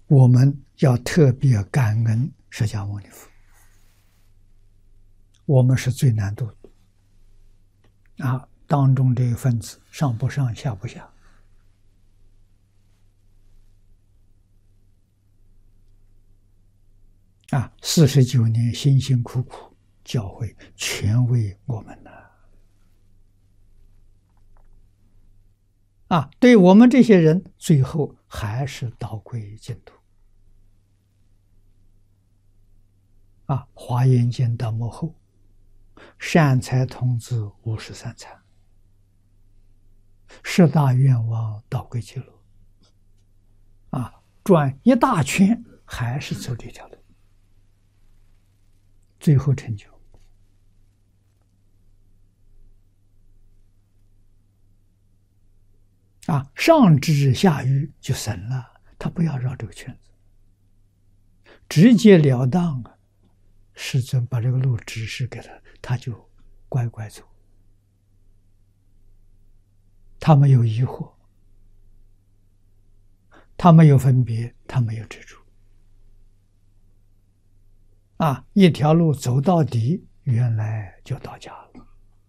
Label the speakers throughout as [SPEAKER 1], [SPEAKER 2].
[SPEAKER 1] 我们要特别感恩释迦牟尼佛，我们是最难度的啊！当中这个分子上不上下不下啊！49年辛辛苦苦教诲，全为我们呢啊！对我们这些人，最后还是导归净土啊！华严经到末后，善财童子53参，十大愿望导归极乐啊！转一大圈，还是走这条路，最后成就啊！上智下愚就神了，他不要绕这个圈子，直截了当啊！世尊把这个路指示给他，他就乖乖走，他没有疑惑，他没有分别，他没有执着啊！一条路走到底，原来就到家了。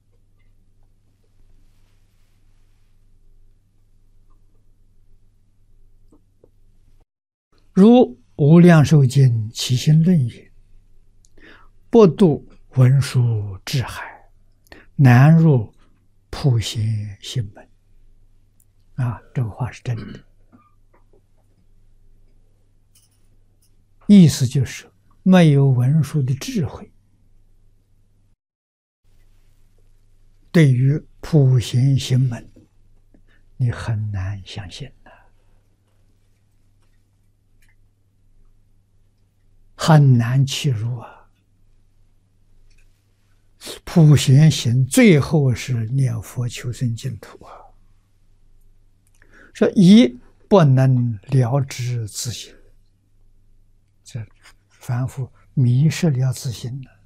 [SPEAKER 1] 如《无量寿经·起心论》云：“不渡文殊智海，难入普贤行门。”啊，这个话是真的。意思就是没有文殊的智慧，对于普贤行门，你很难相信的，很难契入啊。普贤行最后是念佛求生净土啊。说一不能了知自性，这凡夫迷失了自性了。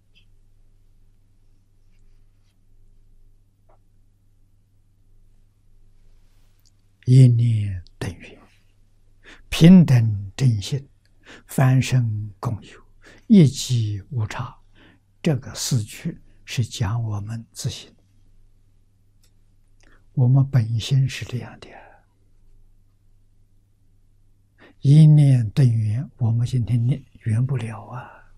[SPEAKER 1] 一念等缘，平等正性，凡圣共有，一机无差。这个4句是讲我们自性，我们本性是这样的。一念等缘，我们今天圆不了啊！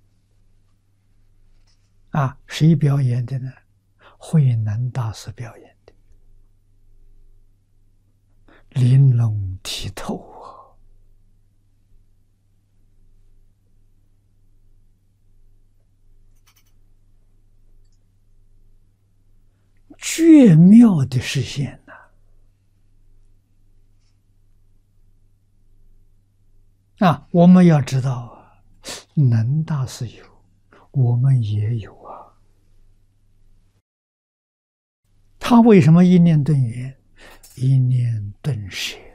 [SPEAKER 1] 啊，谁表演的呢？慧能大师表演的，玲珑剔透啊！绝妙的实现呐！啊，我们要知道啊，能大师有，我们也有啊。他为什么一念顿圆？一念顿舍。